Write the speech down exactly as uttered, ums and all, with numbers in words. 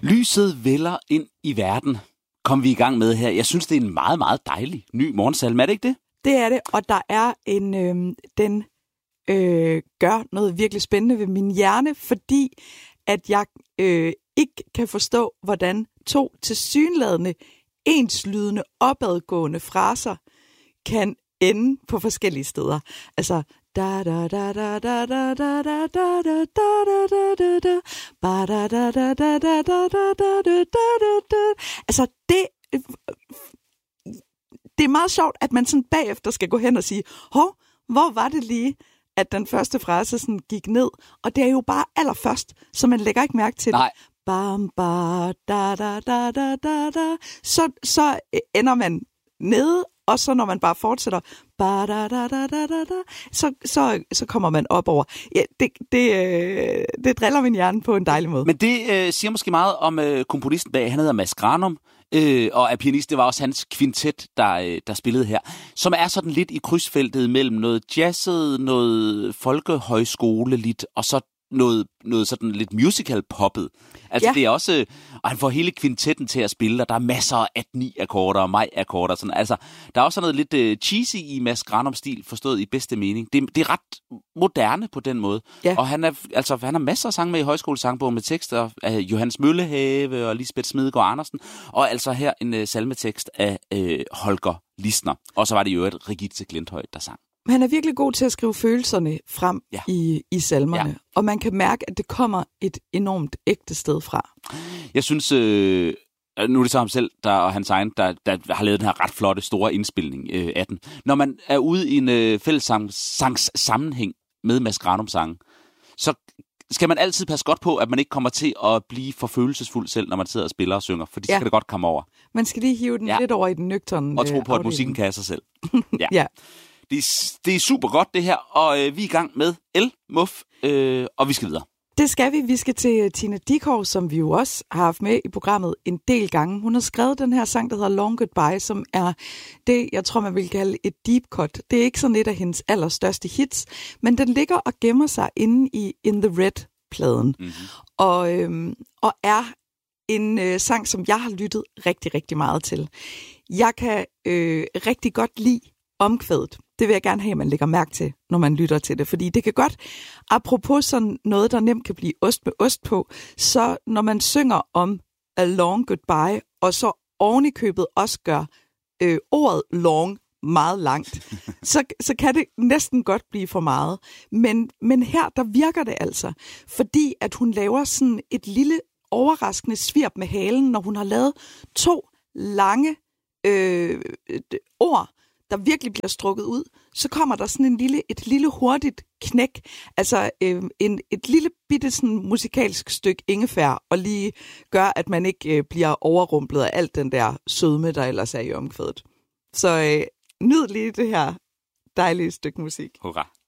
Lyset vælder ind i verden, kom vi i gang med her. Jeg synes, det er en meget, meget dejlig ny morgensalme. Er det ikke det? Det er det, og der er en, øh, den øh, gør noget virkelig spændende ved min hjerne, fordi at jeg øh, ikke kan forstå, hvordan to tilsyneladende enslydende opadgående fraser kan ende på forskellige steder. Altså da da da da da da da da da da da da da ba da da da da da da da da da da. Altså det det er meget sjovt, at man sådan bagefter skal gå hen og sige, hov, hvor var det lige, at den første frase sådan gik ned? Og det er jo bare allerførst, så man lægger ikke mærke til det. Nej. Bam, ba, da, da, da, da, da, da. Så, så ender man nede, og så når man bare fortsætter, ba, da, da, da, da, da, da, så, så, så kommer man op over. Ja, det, det, øh, det driller min hjerne på en dejlig måde. Men det øh, siger måske meget om øh, komponisten bag. Han hedder Mads Granum, øh, og er pianist. Det var også hans kvintet, der, øh, der spillede her, som er sådan lidt i krydsfeltet mellem noget jazzet, noget folkehøjskole-lit, og så noget, noget sådan lidt musical-poppet. Altså ja. Det er også, og han får hele kvintetten til at spille, og der er masser af at ni akkorder og maj-akkorder. Sådan. Altså, der er også noget lidt uh, cheesy i Mads Granum-stil, forstået i bedste mening. Det, det er ret moderne på den måde. Ja. Og han, er, altså, han har masser af sange med i højskolesangbogen med tekster af Johannes Møllehave og Lisbeth Smedegaard Andersen, og altså her en uh, salmetekst af uh, Holger Lisner. Og så var det jo et Regitze Glenthøj, der sang. Han er virkelig god til at skrive følelserne frem ja. i, i salmerne, ja. Og man kan mærke, at det kommer et enormt ægte sted fra. Jeg synes, øh, nu er det så ham selv der, og hans egen, der, der har lavet den her ret flotte, store indspilning øh, af den. Når man er ude i en øh, fællessangs sammenhæng med Mads Granum-sangen, så skal man altid passe godt på, at man ikke kommer til at blive for følelsesfuld selv, når man sidder og spiller og synger, for det ja. skal det godt komme over. Man skal lige hive den ja. lidt over i den nøgterne og tro på, øh, at musikken kan af sig selv. Ja. ja. Det er, det er super godt, det her, og øh, vi er i gang med El-Muff, øh, og vi skal videre. Det skal vi. Vi skal til Tina Dickow, som vi jo også har haft med i programmet en del gange. Hun har skrevet den her sang, der hedder Long Goodbye, som er det, jeg tror, man vil kalde et deep cut. Det er ikke sådan et af hendes allerstørste hits, men den ligger og gemmer sig inde i In the Red-pladen. Mm-hmm. Og, øhm, og er en øh, sang, som jeg har lyttet rigtig, rigtig meget til. Jeg kan øh, rigtig godt lide omkvædet. Det vil jeg gerne have, at man lægger mærke til, når man lytter til det. Fordi det kan godt, apropos sådan noget, der nemt kan blive ost med ost på, så når man synger om A Long Goodbye, og så oven i købet også gør øh, ordet long meget langt, så, så kan det næsten godt blive for meget. Men, men her, der virker det altså, fordi at hun laver sådan et lille overraskende svirp med halen, når hun har lavet to lange øh, ord, der virkelig bliver strukket ud, så kommer der sådan en lille, et lille hurtigt knæk, altså øh, en, et lille bitte sådan musikalsk stykke ingefær, og lige gør, at man ikke øh, bliver overrumplet af alt den der sødme, der ellers er i omkvædet. Så øh, nyd lige det her dejlige stykke musik. Hurra!